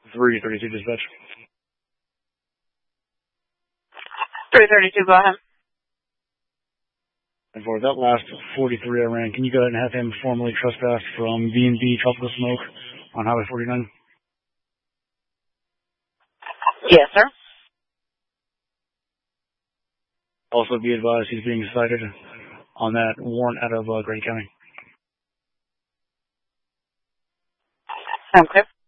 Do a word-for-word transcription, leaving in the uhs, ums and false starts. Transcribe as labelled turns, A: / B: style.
A: three thirty-two dispatch.
B: three thirty-two, go ahead.
A: And for that last forty-three I ran, can you go ahead and have him formally trespass from V and B Tropical Smoke on Highway forty-nine?
B: Yes, sir.
A: Also be advised he's being cited on that warrant out of uh, Grady County.
B: Okay.